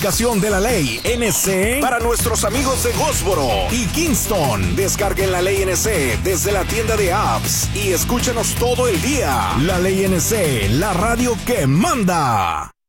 De la Ley NC para nuestros amigos de Goldsboro y Kingston. Descarguen la Ley NC desde la tienda de apps y escúchenos todo el día. La Ley NC, la radio que manda.